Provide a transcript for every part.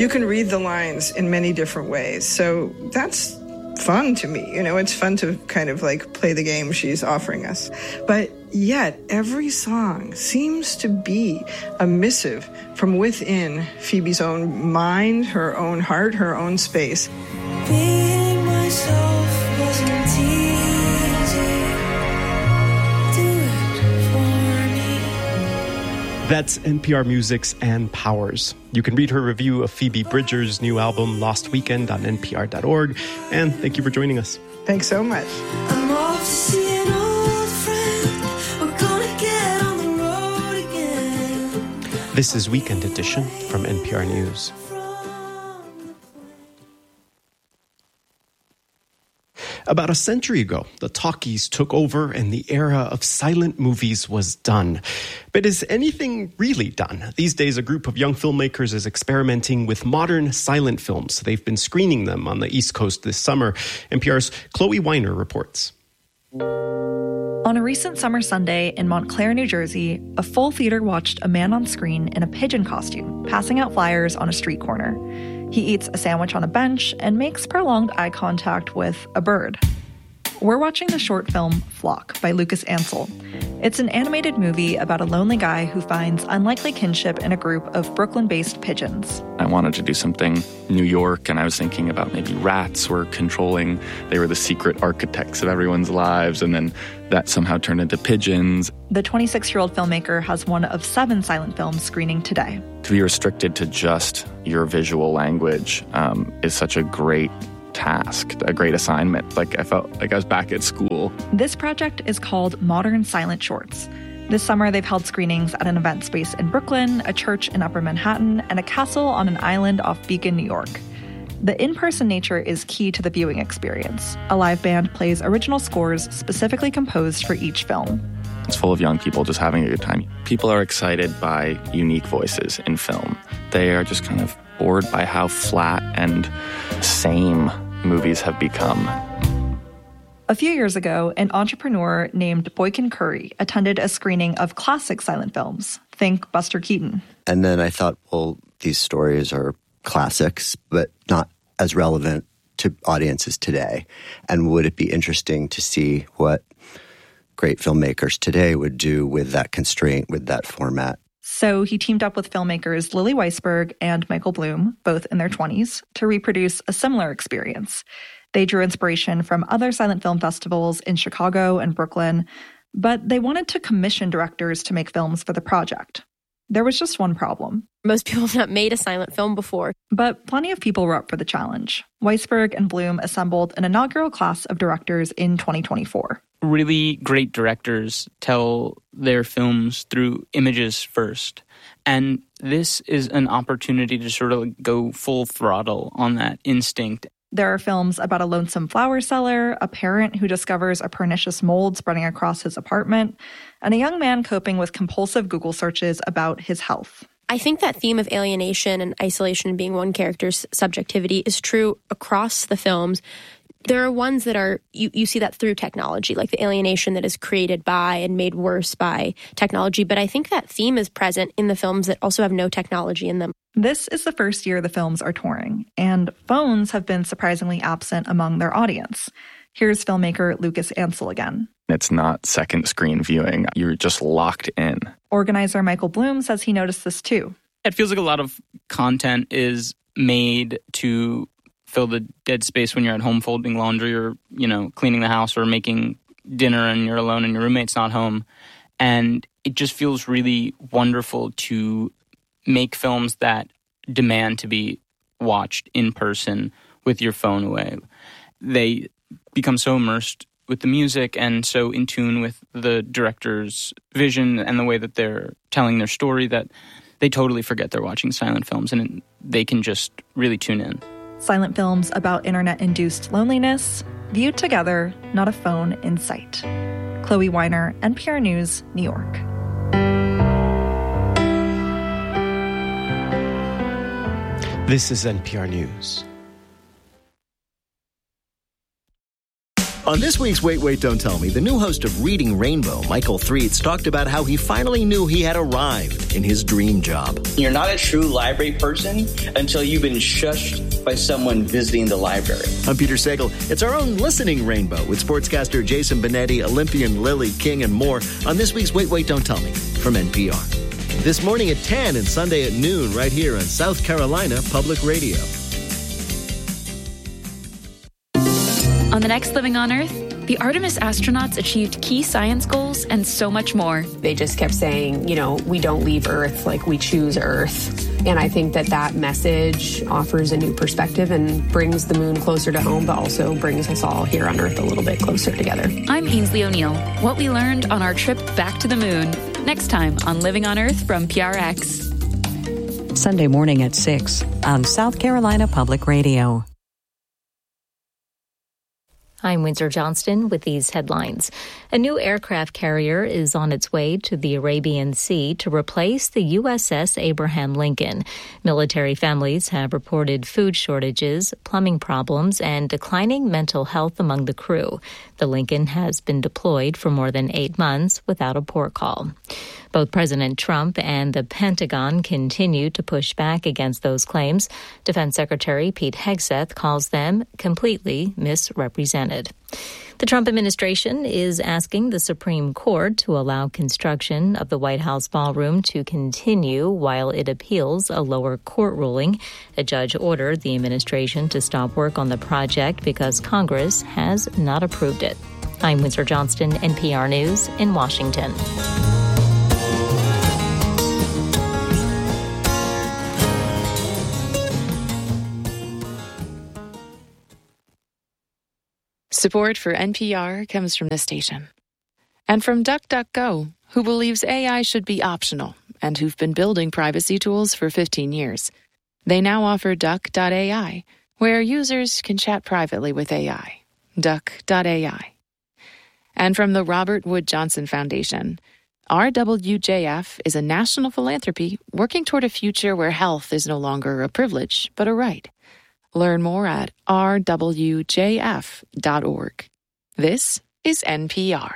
you can read the lines in many different ways. So that's fun to me. It's fun to kind of like play the game she's offering us. But yet, every song seems to be a missive from within Phoebe's own mind, her own heart, her own space. Being myself wasn't easy. Do it for me. That's NPR Music's Ann Powers. You can read her review of Phoebe Bridgers' new album, Lost Weekend, on npr.org. And thank you for joining us. Thanks so much. I'm off to see an old friend. We're gonna get on the road again. This is Weekend Edition from NPR News. About a century ago, the talkies took over and the era of silent movies was done. But is anything really done? These days, a group of young filmmakers is experimenting with modern silent films. They've been screening them on the East Coast this summer. NPR's Chloe Weiner reports. On a recent summer Sunday in Montclair, New Jersey, a full theater watched a man on screen in a pigeon costume, passing out flyers on a street corner. He eats a sandwich on a bench and makes prolonged eye contact with a bird. We're watching the short film Flock by Lucas Ansel. It's an animated movie about a lonely guy who finds unlikely kinship in a group of Brooklyn-based pigeons. I wanted to do something New York, and I was thinking about maybe rats were controlling. They were the secret architects of everyone's lives, and then that somehow turned into pigeons. The 26-year-old filmmaker has one of 7 silent films screening today. To be restricted to just your visual language is such a great task, a great assignment. Like, I felt like I was back at school. This project is called Modern Silent Shorts. This summer, they've held screenings at an event space in Brooklyn, a church in Upper Manhattan, and a castle on an island off Beacon, New York. The in-person nature is key to the viewing experience. A live band plays original scores specifically composed for each film. It's full of young people just having a good time. People are excited by unique voices in film. They are just kind of bored by how flat and same movies have become. A few years ago, an entrepreneur named Boykin Curry attended a screening of classic silent films. Think Buster Keaton. And then I thought, well, these stories are classics, but not as relevant to audiences today. And would it be interesting to see what great filmmakers today would do with that constraint, with that format? So he teamed up with filmmakers Lily Weisberg and Michael Bloom, both in their 20s, to reproduce a similar experience. They drew inspiration from other silent film festivals in Chicago and Brooklyn, but they wanted to commission directors to make films for the project. There was just one problem. Most people have not made a silent film before. But plenty of people were up for the challenge. Weisberg and Bloom assembled an inaugural class of directors in 2024. Really great directors tell their films through images first. And this is an opportunity to sort of go full throttle on that instinct. There are films about a lonesome flower seller, a parent who discovers a pernicious mold spreading across his apartment, and a young man coping with compulsive Google searches about his health. I think that theme of alienation and isolation being one character's subjectivity is true across the films. There are ones that are, you see that through technology, like the alienation that is created by and made worse by technology. But I think that theme is present in the films that also have no technology in them. This is the first year the films are touring, and phones have been surprisingly absent among their audience. Here's filmmaker Lucas Ansel again. It's not second screen viewing. You're just locked in. Organizer Michael Bloom says he noticed this too. It feels like a lot of content is made to fill the dead space when you're at home folding laundry or, cleaning the house or making dinner and you're alone and your roommate's not home. And it just feels really wonderful to make films that demand to be watched in person with your phone away. They become so immersed with the music and so in tune with the director's vision and the way that they're telling their story that they totally forget they're watching silent films and they can just really tune in. Silent films about internet-induced loneliness, viewed together, not a phone in sight. Chloe Weiner, NPR News, New York. This is NPR News. On this week's Wait, Wait, Don't Tell Me, the new host of Reading Rainbow, Michael Threets, talked about how he finally knew he had arrived in his dream job. You're not a true library person until you've been shushed by someone visiting the library. I'm Peter Sagal. It's our own listening rainbow with sportscaster Jason Benetti, Olympian Lily King, and more on this week's Wait, Wait, Don't Tell Me from NPR. This morning at 10 and Sunday at noon right here on South Carolina Public Radio. On the next Living on Earth, the Artemis astronauts achieved key science goals and so much more. They just kept saying, we don't leave Earth, like we choose Earth. And I think that message offers a new perspective and brings the moon closer to home, but also brings us all here on Earth a little bit closer together. I'm Ainsley O'Neill. What we learned on our trip back to the moon. Next time on Living on Earth from PRX. Sunday morning at 6 on South Carolina Public Radio. I'm Windsor Johnston with these headlines. A new aircraft carrier is on its way to the Arabian Sea to replace the USS Abraham Lincoln. Military families have reported food shortages, plumbing problems, and declining mental health among the crew. The Lincoln has been deployed for more than 8 months without a port call. Both President Trump and the Pentagon continue to push back against those claims. Defense Secretary Pete Hegseth calls them completely misrepresented. The Trump administration is asking the Supreme Court to allow construction of the White House ballroom to continue while it appeals a lower court ruling. A judge ordered the administration to stop work on the project because Congress has not approved it. I'm Windsor Johnston, NPR News in Washington. Support for NPR comes from this station. And from DuckDuckGo, who believes AI should be optional and who've been building privacy tools for 15 years. They now offer Duck.ai, where users can chat privately with AI. Duck.ai. And from the Robert Wood Johnson Foundation, RWJF is a national philanthropy working toward a future where health is no longer a privilege, but a right. Learn more at rwjf.org. This is NPR.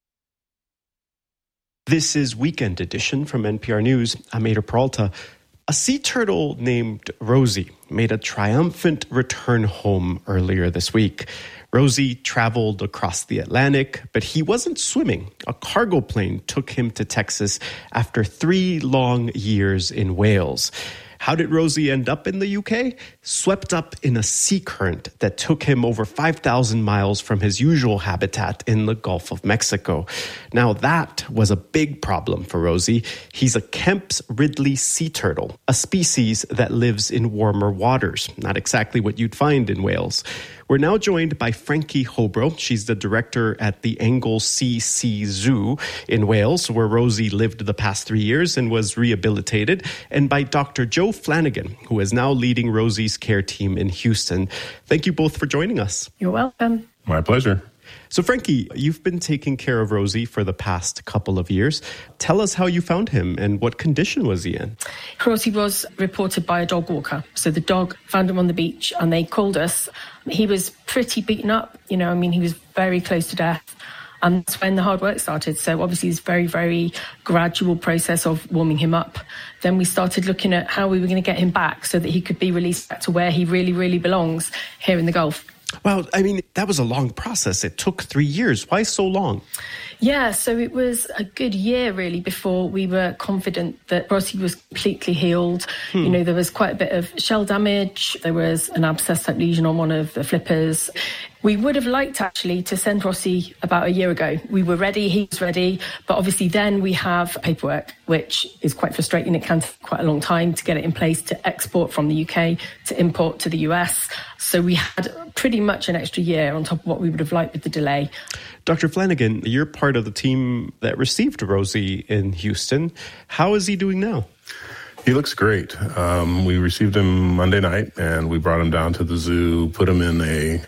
This is Weekend Edition from NPR News. I'm Ada Peralta. A sea turtle named Rosie made a triumphant return home earlier this week. Rosie traveled across the Atlantic, but he wasn't swimming. A cargo plane took him to Texas after 3 long years in Wales. How did Rosie end up in the UK? Swept up in a sea current that took him over 5,000 miles from his usual habitat in the Gulf of Mexico. Now that was a big problem for Rosie. He's a Kemp's Ridley sea turtle, a species that lives in warmer waters. Not exactly what you'd find in Wales. We're now joined by Frankie Hobro. She's the director at the Anglesey Sea Zoo in Wales, where Rosie lived the past 3 years and was rehabilitated, and by Dr. Joe Flanagan, who is now leading Rosie's care team in Houston. Thank you both for joining us. You're welcome. My pleasure. So, Frankie, you've been taking care of Rosie for the past couple of years. Tell us how you found him and what condition was he in? Rosie was reported by a dog walker. So the dog found him on the beach and they called us. He was pretty beaten up. He was very close to death. And that's when the hard work started. So obviously it's a very, very gradual process of warming him up. Then we started looking at how we were going to get him back so that he could be released back to where he really, really belongs, here in the Gulf. Well, that was a long process. It took 3 years. Why so long? Yeah, so it was a good year, really, before we were confident that Rosie was completely healed. There was quite a bit of shell damage. There was an abscess-type lesion on one of the flippers. We would have liked, actually, to send Rosie about a year ago. We were ready, he was ready, but obviously then we have paperwork, which is quite frustrating. It can take quite a long time to get it in place to export from the UK, to import to the US. So we had pretty much an extra year on top of what we would have liked with the delay. Dr. Flanagan, you're part of the team that received Rosie in Houston. How is he doing now? He looks great. We received him Monday night, and we brought him down to the zoo, put him in a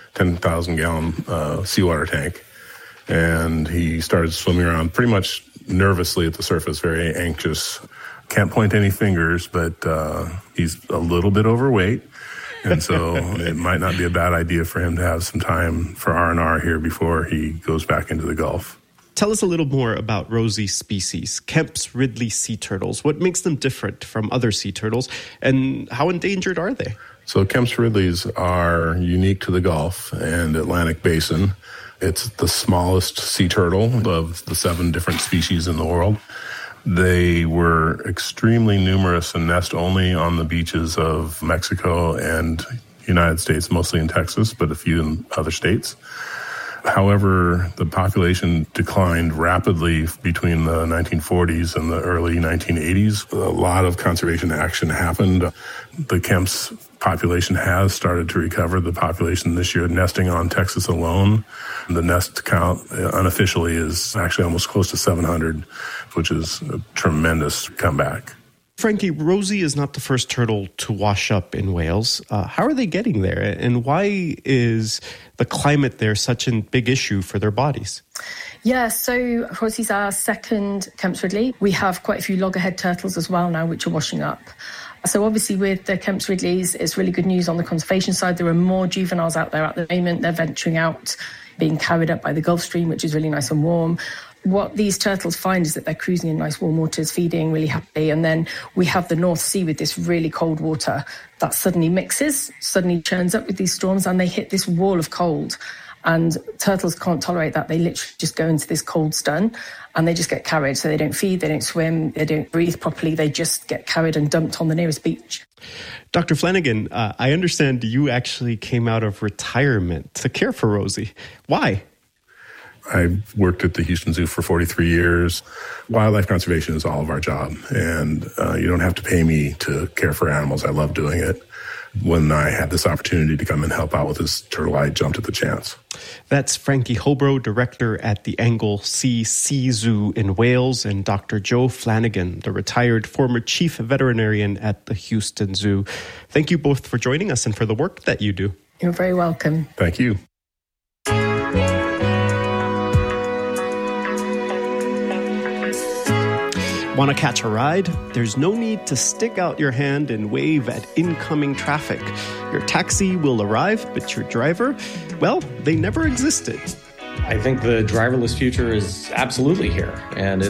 10,000-gallon seawater tank, and he started swimming around pretty much nervously at the surface, very anxious. Can't point any fingers, but he's a little bit overweight. And so it might not be a bad idea for him to have some time for R&R here before he goes back into the Gulf. Tell us a little more about Rosie's species, Kemp's Ridley sea turtles. What makes them different from other sea turtles, and how endangered are they? So Kemp's Ridleys are unique to the Gulf and Atlantic Basin. It's the smallest sea turtle of the 7 different species in the world. They were extremely numerous and nest only on the beaches of Mexico and United States, mostly in Texas, but a few in other states. However, the population declined rapidly between the 1940s and the early 1980s. A lot of conservation action happened. The Kemp's population has started to recover. The population this year nesting on Texas alone, the nest count unofficially is actually almost close to 700, which is a tremendous comeback. Frankie, Rosie is not the first turtle to wash up in Wales. How are they getting there? And why is the climate there such a big issue for their bodies? Yeah, so Rosie's our second Kemp's Ridley. We have quite a few loggerhead turtles as well now, which are washing up. So obviously with the Kemp's Ridleys, it's really good news on the conservation side. There are more juveniles out there at the moment. They're venturing out, being carried up by the Gulf Stream, which is really nice and warm. What these turtles find is that they're cruising in nice warm waters, feeding really happy. And then we have the North Sea with this really cold water that suddenly mixes, suddenly churns up with these storms, and they hit this wall of cold. And turtles can't tolerate that. They literally just go into this cold stun and they just get carried. So they don't feed, they don't swim, they don't breathe properly. They just get carried and dumped on the nearest beach. Dr. Flanagan, I understand you actually came out of retirement to care for Rosie. Why? I worked at the Houston Zoo for 43 years. Wildlife conservation is all of our job, and you don't have to pay me to care for animals. I love doing it. When I had this opportunity to come and help out with this turtle, I jumped at the chance. That's Frankie Hobro, director at the Anglesea Sea Zoo in Wales, and Dr. Joe Flanagan, the retired former chief veterinarian at the Houston Zoo. Thank you both for joining us and for the work that you do. You're very welcome. Thank you. Want to catch a ride? There's no need to stick out your hand and wave at incoming traffic. Your taxi will arrive, but your driver, well, they never existed. I think the driverless future is absolutely here, and